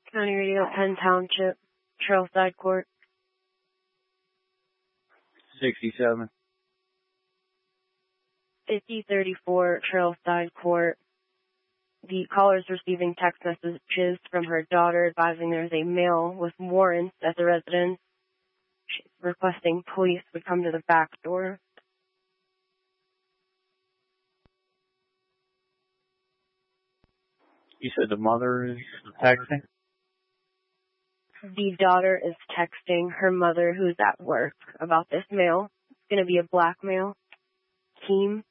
County Radio, Penn Township, Trailside Court. 67. 5034 Trailside Court. The caller is receiving text messages from her daughter advising there's a male with warrants at the residence. She's requesting police would come to the back door. You said the mother is texting? The daughter is texting her mother, who's at work, about this male. It's going to be a black male. Keem.